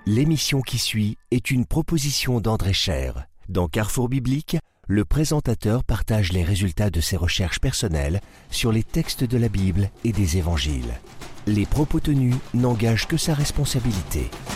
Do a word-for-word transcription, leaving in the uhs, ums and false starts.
L'émission qui suit est une proposition d'André Cher. Dans Carrefour Biblique, le présentateur partage les résultats de ses recherches personnelles sur les textes de la Bible et des évangiles. Les propos tenus n'engagent que sa responsabilité.